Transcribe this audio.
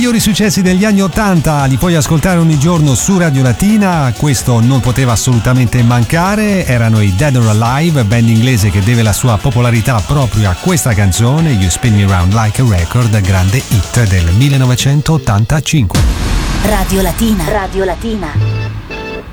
migliori successi degli anni 80 li puoi ascoltare ogni giorno su Radio Latina, questo non poteva assolutamente mancare. Erano i Dead or Alive, band inglese che deve la sua popolarità proprio a questa canzone, You Spin Me Round Like a Record, grande hit del 1985. Radio Latina. Radio Latina.